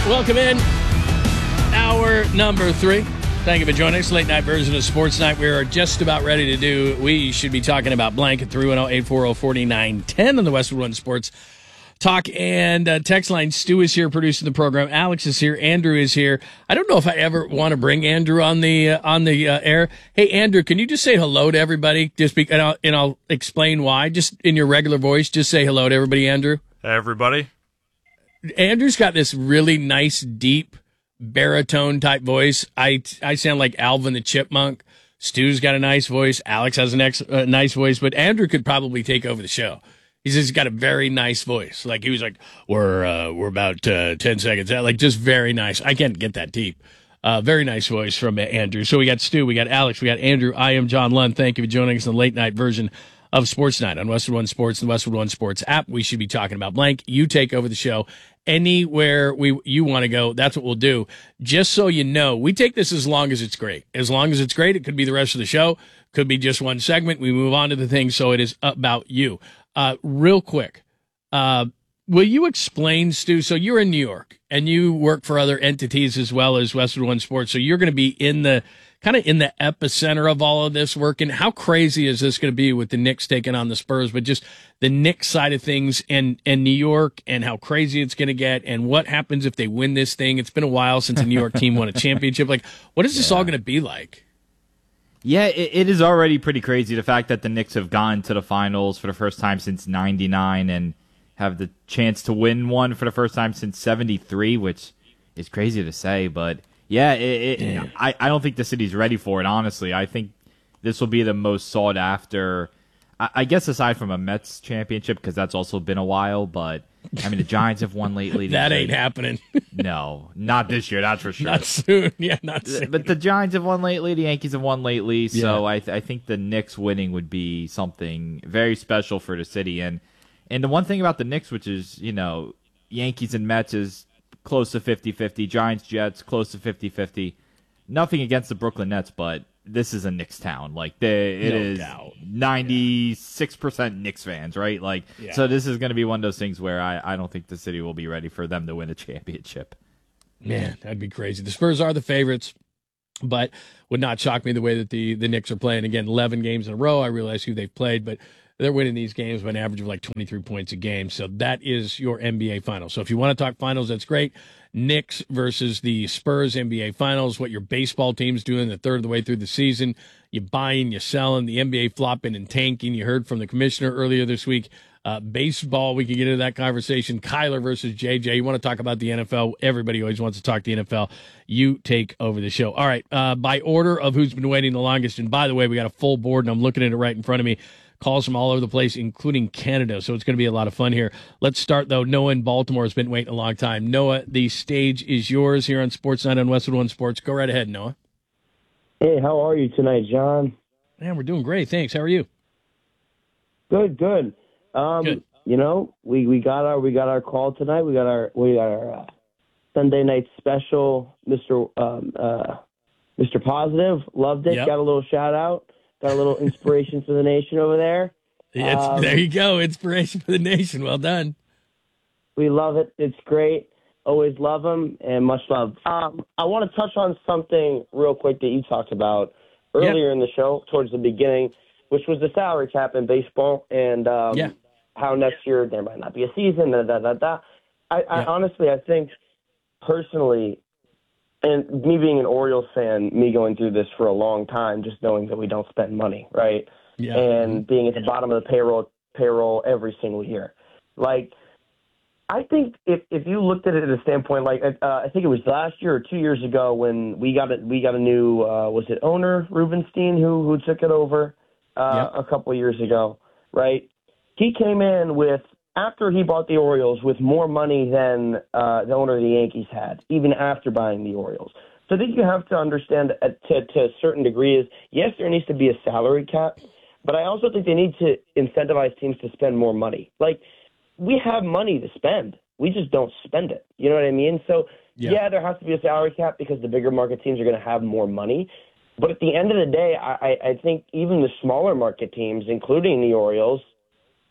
Welcome in. Hour number 3. Thank you for joining us. Late night version of Sports Night. We are just about ready to do. We should be talking about blank at 310-840-4910 on the Westwood One Sports Talk and text line. Stu is here producing the program. Alex is here. Andrew is here. I don't know if I ever want to bring Andrew on the air. Hey, Andrew, can you just say hello to everybody? And I'll explain why. Just in your regular voice, just say hello to everybody, Andrew. Hey, everybody. Andrew's got this really nice, deep baritone type voice. I sound like Alvin the Chipmunk. Stu's got a nice voice. Alex has a nice voice, but Andrew could probably take over the show. He's got a very nice voice. Like he was like, we're about 10 seconds out. Like just very nice. I can't get that deep. Very nice voice from Andrew. So we got Stu, we got Alex, we got Andrew. I am John Lund. Thank you for joining us in the late night version of Sports Night on Westwood One Sports and the Westwood One Sports app. We should be talking about blank. You take over the show anywhere you want to go. That's what we'll do. Just so you know, we take this as long as it's great. As long as it's great, it could be the rest of the show. Could be just one segment. We move on to the thing. So it is about you. Real quick, will you explain, Stu? So you're in New York and you work for other entities as well as Westwood One Sports. So you're going to be in the epicenter of all of this working. How crazy is this going to be with the Knicks taking on the Spurs, but just the Knicks side of things and New York and how crazy it's going to get and what happens if they win this thing? It's been a while since a New York team won a championship. Like, what is this all going to be like? Yeah, it is already pretty crazy. The fact that the Knicks have gone to the finals for the first time since '99 and have the chance to win one for the first time since '73, which is crazy to say. But yeah, I don't think the city's ready for it, honestly. I think this will be the most sought after, I guess aside from a Mets championship, because that's also been a while. But I mean, the Giants have won lately. That ain't happening. No, not this year, that's for sure. Not soon. Yeah, not soon. But the Giants have won lately. The Yankees have won lately. So I think the Knicks winning would be something very special for the city. And the one thing about the Knicks, which is, Yankees and Mets is close to 50-50. Giants, Jets, close to 50-50. Nothing against the Brooklyn Nets, but this is a Knicks town. Like, it is 96% Knicks fans, right? Like, so this is going to be one of those things where I don't think the city will be ready for them to win a championship. Man, that'd be crazy. The Spurs are the favorites, but would not shock me the way that the Knicks are playing. Again, 11 games in a row. I realize who they've played, but they're winning these games by an average of like 23 points a game. So that is your NBA Finals. So if you want to talk finals, that's great. Knicks versus the Spurs NBA Finals, what your baseball team's doing the third of the way through the season. You buying, you selling, the NBA flopping and tanking. You heard from the commissioner earlier this week. Baseball, we can get into that conversation. Kyler versus JJ. You want to talk about the NFL? Everybody always wants to talk the NFL. You take over the show. All right, by order of who's been waiting the longest. And by the way, we got a full board, and I'm looking at it right in front of me. Calls from all over the place, including Canada. So it's going to be a lot of fun here. Let's start, though. Noah in Baltimore has been waiting a long time. Noah, the stage is yours here on Sports Night on Westwood One Sports. Go right ahead, Noah. Hey, how are you tonight, John? Man, we're doing great. Thanks. How are you? Good. Good. We got our call tonight. We got our Sunday night special, Mr. Positive. Loved it. Yep. Got a little shout out. Got a little inspiration for the nation over there. There you go. Inspiration for the nation. Well done. We love it. It's great. Always love them, and much love. I want to touch on something real quick that you talked about earlier in the show, towards the beginning, which was the salary cap in baseball, and how next year there might not be a season. I honestly, I think personally, and me being an Orioles fan, me going through this for a long time, just knowing that we don't spend money, right? Yeah. And being at the bottom of the payroll every single year. Like, I think if you looked at it at a standpoint, like I think it was last year or 2 years ago when we got a new was it owner Rubenstein who took it over a couple of years ago, right? He came in with, after he bought the Orioles, with more money than the owner of the Yankees had, even after buying the Orioles. So I think you have to understand to a certain degree is, yes, there needs to be a salary cap, but I also think they need to incentivize teams to spend more money. Like, we have money to spend. We just don't spend it. You know what I mean? So, there has to be a salary cap because the bigger market teams are going to have more money. But at the end of the day, I think even the smaller market teams, including the Orioles,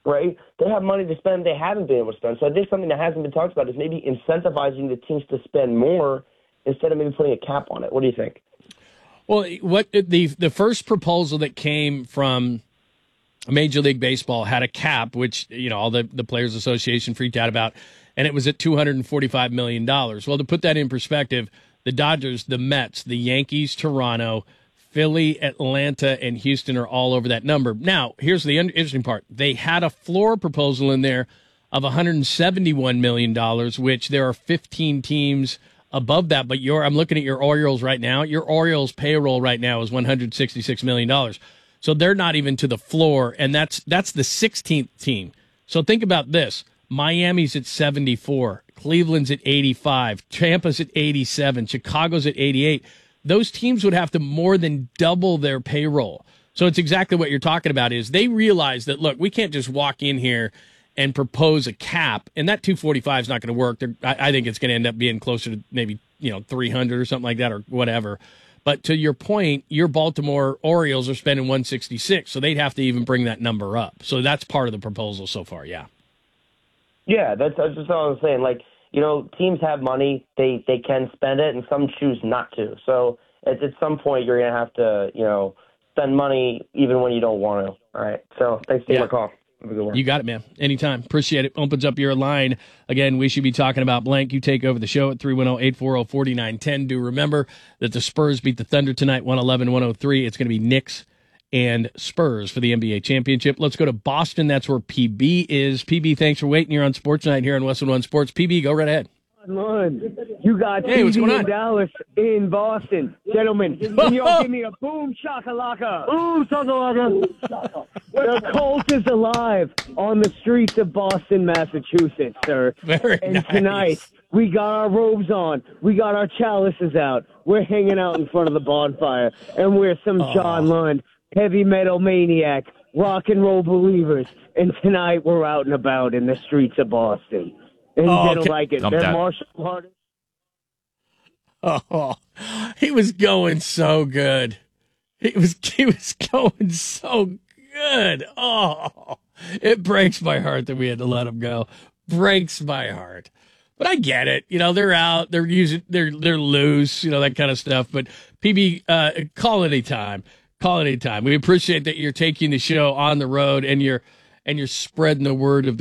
right? They have money to spend they haven't been able to spend. So I think something that hasn't been talked about is maybe incentivizing the teams to spend more instead of maybe putting a cap on it. What do you think? Well, what the first proposal that came from Major League Baseball had a cap, which all the Players Association freaked out about, and it was at $245 million. Well, to put that in perspective, the Dodgers, the Mets, the Yankees, Toronto, Philly, Atlanta, and Houston are all over that number. Now, here's the interesting part. They had a floor proposal in there of $171 million, which there are 15 teams above that. But I'm looking at your Orioles right now. Your Orioles payroll right now is $166 million. So they're not even to the floor, and that's the 16th team. So think about this. Miami's at 74. Cleveland's at 85. Tampa's at 87. Chicago's at 88. Those teams would have to more than double their payroll. So it's exactly what you're talking about is they realize that, look, we can't just walk in here and propose a cap, and that 245 is not going to work. I think it's going to end up being closer to maybe 300 or something like that or whatever. But to your point, your Baltimore Orioles are spending 166, so they'd have to even bring that number up. So that's part of the proposal so far, yeah. Yeah, that's just all I'm saying. Like, teams have money, they can spend it, and some choose not to. So at some point, you're going to have to, spend money even when you don't want to. All right. So thanks for taking my call. Have a good one. You got it, man. Anytime. Appreciate it. Opens up your line. Again, we should be talking about blank. You take over the show at 310-840-4910. Do remember that the Spurs beat the Thunder tonight, 111-103. It's going to be Knicks and Spurs for the NBA championship. Let's go to Boston. That's where PB is. PB, thanks for waiting. You're on Sports Night here on Westwood One Sports. PB, go right ahead. You got what's going on? in Dallas, in Boston. Gentlemen, can you all give me a boom shakalaka? Boom shakalaka. The cult is alive on the streets of Boston, Massachusetts, sir. Very and nice. Tonight, we got our robes on. We got our chalices out. We're hanging out in front of the bonfire. And we're some John Lund, heavy metal maniac, rock and roll believers. And tonight, we're out and about in the streets of Boston. And they don't like it. They're martial artists. Oh, he was going so good. He was going so good. Oh, it breaks my heart that we had to let him go. Breaks my heart. But I get it. They're out. They're loose. That kind of stuff. But PB, call it anytime. Call it anytime. We appreciate that you're taking the show on the road and you're spreading the word of the